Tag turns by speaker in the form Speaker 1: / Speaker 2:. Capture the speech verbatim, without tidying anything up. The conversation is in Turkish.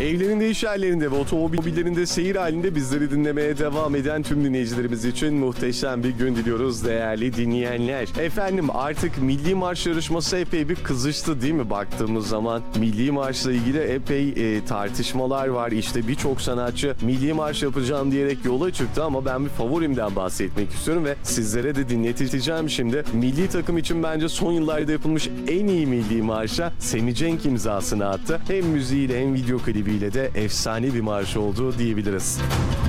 Speaker 1: Evlerinde, iş yerlerinde ve otomobillerinde seyir halinde bizleri dinlemeye devam eden tüm dinleyicilerimiz için muhteşem bir gün diliyoruz değerli dinleyenler. Efendim artık Milli Marş yarışması epey bir kızıştı değil mi baktığımız zaman? Milli Marş'la ilgili epey e, tartışmalar var. İşte birçok sanatçı Milli Marş yapacağım diyerek yola çıktı ama ben bir favorimden bahsetmek istiyorum ve sizlere de dinleteceğim şimdi. Milli takım için bence son yıllarda yapılmış en iyi Milli Marş'a Sammy Cenk imzasını attı. Hem müziğiyle hem video klibiyle de efsane bir marş olduğu diyebiliriz.